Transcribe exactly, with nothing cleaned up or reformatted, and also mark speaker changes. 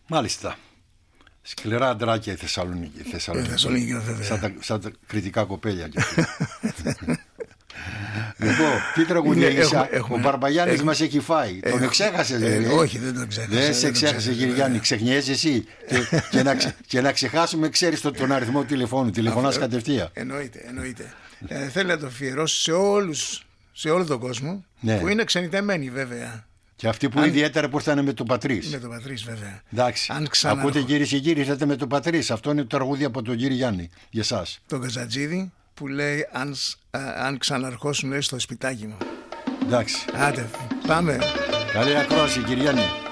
Speaker 1: Μάλιστα. Σκληρά αντράκια η Θεσσαλονίκη. Η Θεσσαλονίκη.
Speaker 2: Θεσσαλονίκη βέβαια.
Speaker 1: Σαν τα, σαν τα κριτικά κοπέλια. Λοιπόν, τι τραγουδία είσαι? Ο Μπαρμπαγιάννης μας έχει φάει. Τον εξέχασες δηλαδή?
Speaker 2: Όχι, δεν τον ξέχασα.
Speaker 1: Δεν σε ξέχασε, Γυριάννη. Ξεχνιέσαι εσύ? και, και, να, και να ξεχάσουμε, ξέρεις το, τον αριθμό τηλεφώνου. Τηλεφωνάς κατευθείαν.
Speaker 2: Εννοείται, εννοείται. ε, Θέλω να το αφιερώσω σε όλους, σε όλο τον κόσμο, ναι, που είναι ξενιτεμένοι βέβαια.
Speaker 1: Και αυτοί που αν... ιδιαίτερα που ήρθαν με τον Πατρίς.
Speaker 2: Με τον Πατρίς βέβαια.
Speaker 1: Εντάξει. Αν ξανα... Ακούτε κυρίες και κύριοι, ήρθατε με τον Πατρίς. Αυτό είναι το τραγούδι από τον κύριο Γιάννη για εσάς.
Speaker 2: Τον Καζατζίδη που λέει αν, α, αν ξαναρχώσουν λέει, στο σπιτάκι μου.
Speaker 1: Εντάξει.
Speaker 2: Άντε, πάμε.
Speaker 1: Καλή ακρόαση κύριε Γιάννη.